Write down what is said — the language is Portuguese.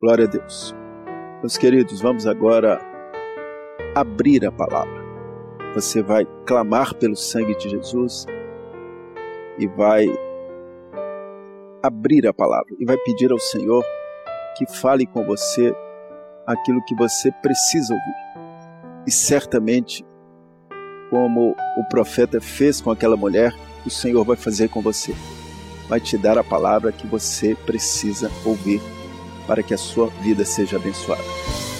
Glória a Deus. Meus queridos, vamos agora abrir a palavra. Você vai clamar pelo sangue de Jesus e vai abrir a palavra e vai pedir ao Senhor que fale com você aquilo que você precisa ouvir. E certamente, como o profeta fez com aquela mulher, o Senhor vai fazer com você. Vai te dar a palavra que você precisa ouvir para que a sua vida seja abençoada.